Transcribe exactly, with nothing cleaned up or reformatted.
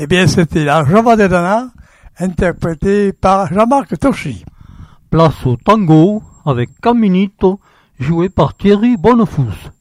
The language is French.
Eh bien, c'était la Java de Dana, interprétée par Jean-Marc Tochy. Place au tango avec Caminito, joué par Thierry Bonnefous.